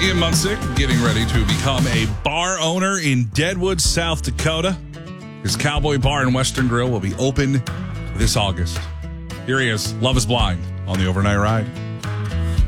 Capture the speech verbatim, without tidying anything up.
Ian Munsick getting ready to become a bar owner in Deadwood, South Dakota. His Cowboy Bar and Western Grill will be open this August. Here he is, Love is Blind on the Overnight Ride.